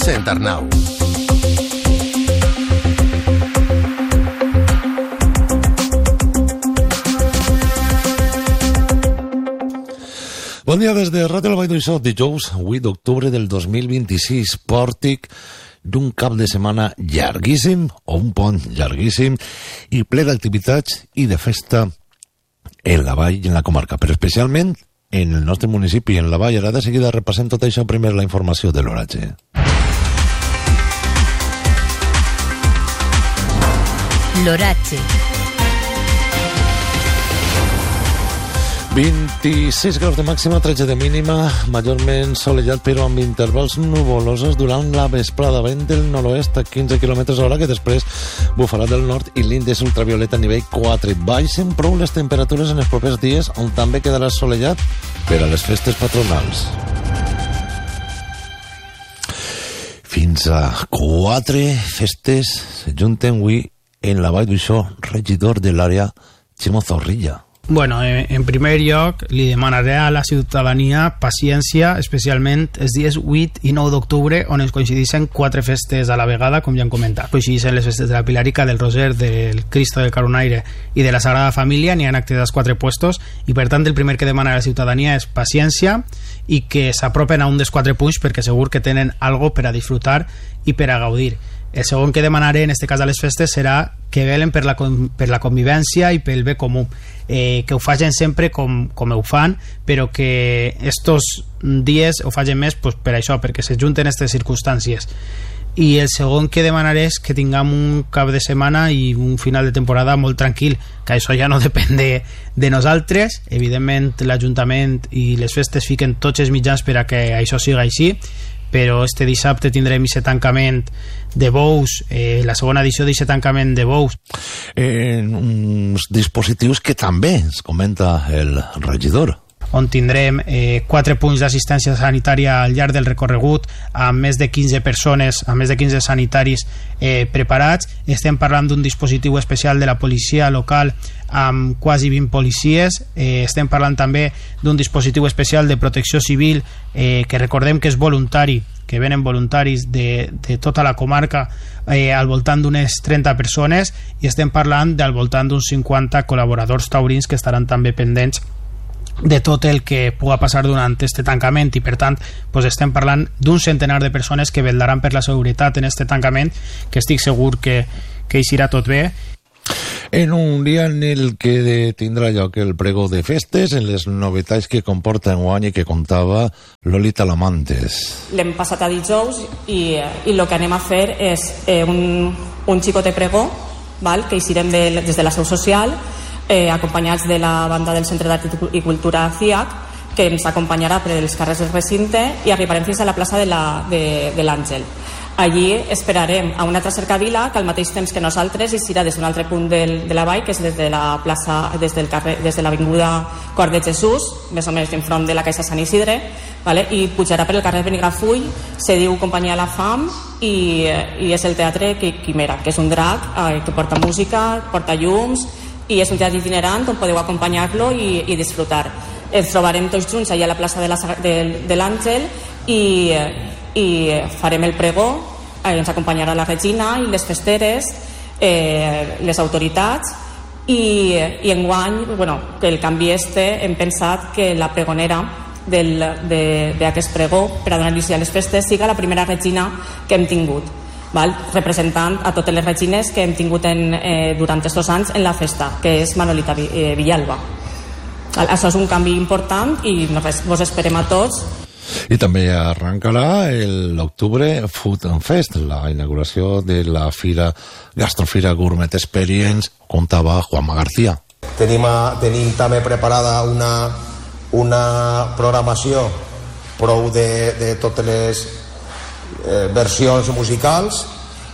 Sant Arnau. Bon dia des de Ràdio La Vall d'Uixó, dijous 8 d'octubre del 2026, pòrtic d'un cap de setmana llarguíssim, o un pont llarguíssim, i ple d'activitats i de festa en la vall i en la comarca, però especialment en el nostre municipi, en la vall. Ara de seguida repassem tot això, primer la informació de l'oratge. L'oratge. 26 graus de màxima, 13 de mínima, majorment solellat però amb intervals nuvolosos durant la vesprada, vent del nord-oest a 15 km/h, que després bufarà del nord i l'índex ultravioleta a nivell 4. Baixen prou les temperatures en els propers dies, on també quedarà solellat per a les festes patronals. Fins a 4 festes s'ajunten avui en la Vall d'Uixó, regidor de l'àrea, Ximo Zorrilla. Bueno, en primer lloc, li demanaré a la ciutadania paciència, especialment els dies 8 i 9 d'octubre, on es coincideixen 4 festes a la vegada, com ja hem comentat. Coincideixen les festes de la Pilarica, del Roser, del Cristo del Caronaire i de la Sagrada Família. N'hi ha actes als 4 puestos, i per tant el primer que demana a la ciutadania és paciència i que s'apropen a un dels 4 punts, perquè segur que tenen algo per a disfrutar i per a gaudir. El segon que demanaré, en aquest cas a les festes, serà que velen per la convivència i pel bé comú, que ho facin sempre com ho fan, però que estos dies ho facin més per això, perquè s'ajunten aquestes circumstàncies. I el segon que demanaré és que tinguem un cap de setmana i un final de temporada molt tranquil, que això ja no depèn de nosaltres. Evidentment l'Ajuntament i les festes fiquen tots els mitjans per a que això siga així, però este dissabte tindrem aquest tancament de bous, la segona edició d'aquest tancament de bous. Uns dispositius que també ens comenta el regidor, on tindrem 4 punts d'assistència sanitària al llarg del recorregut, amb més de 15 persones, amb més de 15 sanitaris preparats. Estem parlant d'un dispositiu especial de la policia local amb quasi 20 policies. Estem parlant també d'un dispositiu especial de protecció civil, que recordem que és voluntari, que venen voluntaris de tota la comarca, al voltant d'unes 30 persones, i estem parlant del voltant d'uns 50 col·laboradors taurins que estaran també pendents de tot el que pugui passar durant este tancament, i per tant estem parlant d'un centenar de persones que vetlaran per la seguretat en este tancament, que estic segur que eixirà tot bé. En un dia en el que tindrà lloc el pregó de festes, en les novetats que comporta enguany i que contava Loli Talamantes. L'hem passat a dijous i el que anem a fer és un xicote pregó, que eixirem des de la seu social, acompanyats de la banda del Centre d'Art i Cultura CIAC, que ens acompanyarà per els carrers del recinte, i arribarem fins a la plaça de l'Àngel. Allí esperarem a una altra cercavila que al mateix temps que nosaltres eixirà des d'un altre punt de la vall, que és des de la plaça, des de l'avinguda Cor de Jesús, més o menys enfront de la Caixa Sant Isidre, i pujarà per el carrer Benigrafull. Se diu Companyia La Fam, i és el teatre Quimera, que és un drac que porta música, porta llums, i és un teatre itinerant on podeu acompanyar-lo i disfrutar. Ens trobarem tots junts allà a la plaça de l'Àngel i farem el pregó. Ens acompanyarà la Regina i les festeres, les autoritats, i enguany, que el canvi hem pensat que la pregonera d'aquest pregó, per a donar inici a les festes, siga la primera regina que hem tingut, representant a totes les regines que hem tingut durant aquests anys en la festa, que és Manolita Villalba. Això és un canvi important i vos esperem a tots. I també arrencarà l'octubre Food and Fest, la inauguració de la Gastrofira Gourmet Experience, contava Juanma García. Tenim també preparada una programació prou de totes les versions musicals,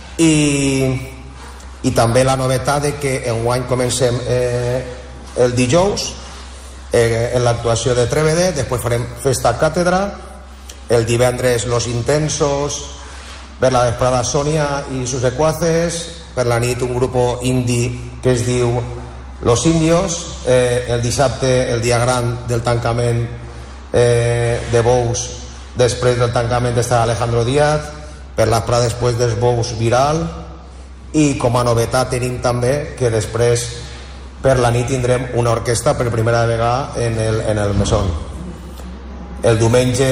i també la novetat de que enguany comencem el dijous en l'actuació de Trévede, després farem Festa Càtedra, el divendres Los Intensos, per la vesprada Sònia i sus secuaces, per la nit un grup indie que es diu Los Indios, el dissabte el dia gran del tancament de bous, després del tancament està Alejandro Díaz, per les prades després dels bous viral, i com a novetat tenim també que després per la nit tindrem una orquestra per primera vegada en el Mesón. El diumenge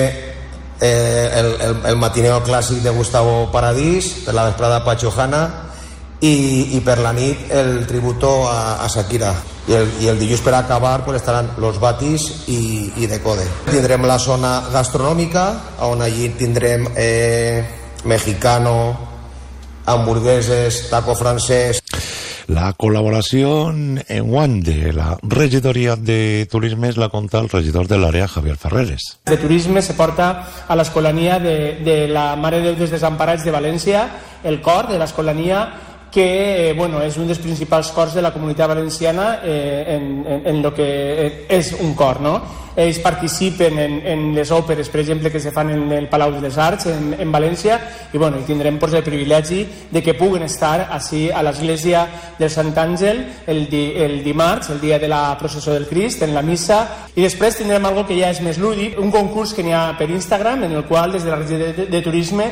el matineo clàssic de Gustavo Paradís, per la vesprada Pacho Hanna, i per la nit el tributo a Shakira, i el dilluns per acabar pues estaran Los Batis i Decode. Tindrem la zona gastronòmica, on allí tindrem mexicano, hamburgueses, taco francès. La col·laboració enguany de la regidoria de turisme la conta el regidor de l'àrea, Javier Ferreres. De turisme se porta a l'Escolania de la Mare de Déu dels Desemparats de València, el cor de l'Escolania, que és un dels principals cors de la comunitat valenciana en lo que és un cor, no? Ells participen en les òperes, per exemple, que se fan en el Palau de les Arts en València, i tindrem el privilegi de que puguen estar així a l'església del Sant Àngel el dimarts, el dia de la processó del Crist, en la missa, i després tindrem algo que ja és més lúdic, un concurs que n'hi ha per Instagram, en el qual des de la regió de turisme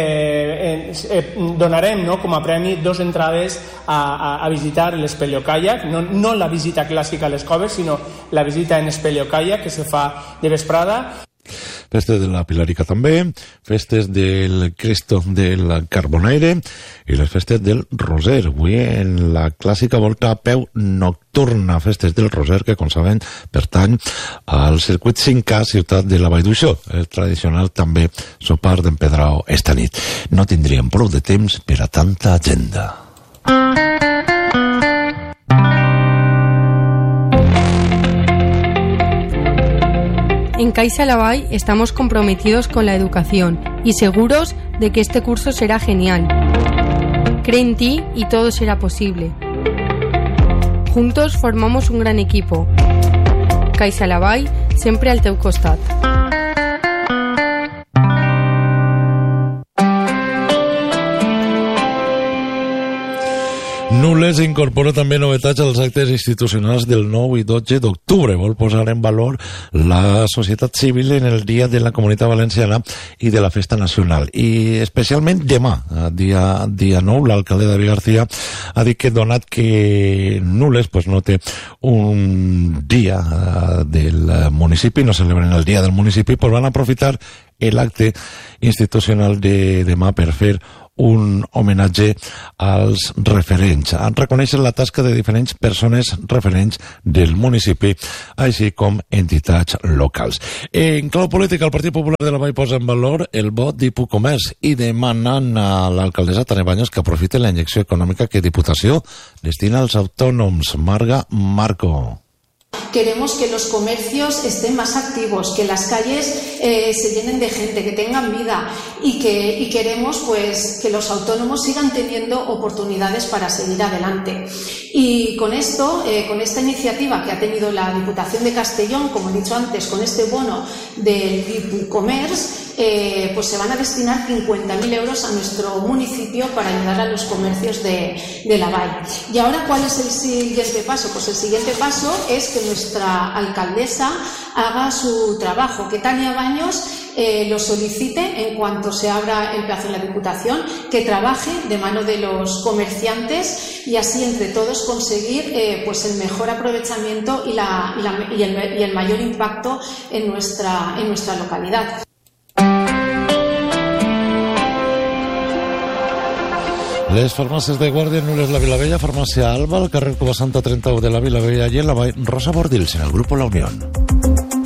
donarem com a premi 2 entrades a visitar l'Espeleocaiac, no la visita clàssica a les coves, sinó la visita en Espeleocaiac, que se fa de vesprada. Festes de la Pilarica també, festes del Cristo del Carbonaire i les festes del Roser. Avui en la clàssica volta a peu nocturna, festes del Roser, que com saben pertany al circuit 5K Ciutat de la Vall d'Uixó, el tradicional també sopar d'Empedrao esta nit. No tindríem prou de temps per a tanta agenda. En Caixa Laval estamos comprometidos con la educación y seguros de que este curso será genial. Cree en ti y todo será posible. Juntos formamos un gran equipo. Caixa Laval, siempre al teu costat. Nules incorpora també novetats als actes institucionals del 9 i 12 d'octubre. Vol posar en valor la societat civil en el Dia de la Comunitat Valenciana i de la Festa Nacional. I especialment demà, dia 9, l'alcalde David García ha dit que, donat que Nules no té un dia del municipi, no celebren el dia del municipi, van aprofitar l'acte institucional de demà per fer un homenatge als referents. Han reconèixer la tasca de diferents persones referents del municipi, així com entitats locals. En clau política, el Partit Popular de la Vall posa en valor el vot d'Hipocomerç i demanen a l'alcaldessa Tania Baños que aprofite la injecció econòmica que Diputació destina als autònoms. Marga Marco. Queremos que los comercios estén más activos, que las calles se llenen de gente, que tengan vida y queremos que los autónomos sigan teniendo oportunidades para seguir adelante. Y con esto, con esta iniciativa que ha tenido la Diputación de Castellón, como he dicho antes, con este bono del Hipocomerç, se van a destinar 50.000 euros a nuestro municipio para ayudar a los comercios de la Vall. Y ahora, ¿cuál es el siguiente paso? Pues el siguiente paso es que nuestra alcaldesa haga su trabajo, que Tania Baños lo solicite en cuanto se abra el plazo en la Diputación, que trabaje de mano de los comerciantes y así entre todos conseguir el mejor aprovechamiento y el mayor impacto en nuestra localidad. Les farmàcies de Guàrdia, Nules la Vilavella, farmàcia Alba, al carrer Cova Santa 31 de la Vilavella i en la Vall Rosa Bordils, en el grup La Unión.